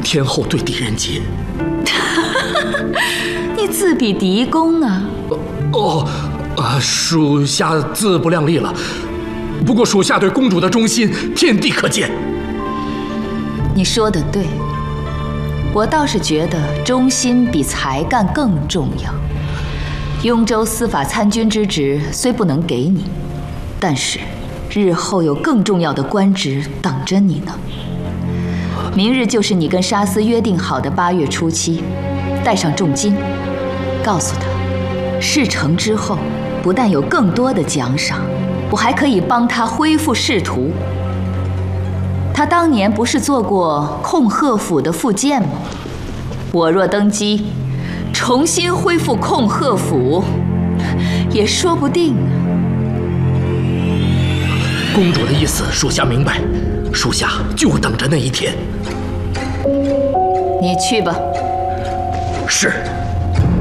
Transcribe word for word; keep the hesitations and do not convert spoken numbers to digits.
天后对狄仁杰。 你自比狄公啊！ 哦，啊，属下自不量力了。不过属下对公主的忠心，天地可见。 你说的对，我倒是觉得忠心比才干更重要。雍州司法参军之职虽不能给你，但是日后有更重要的官职等着你呢。明日就是你跟沙司约定好的八月初七，带上重金，告诉他，事成之后不但有更多的奖赏，我还可以帮他恢复仕途。他当年不是做过控贺府的副监吗？我若登基，重新恢复控贺府，也说不定啊。 公主的意思，属下明白，属下就等着那一天。 你去吧。 是。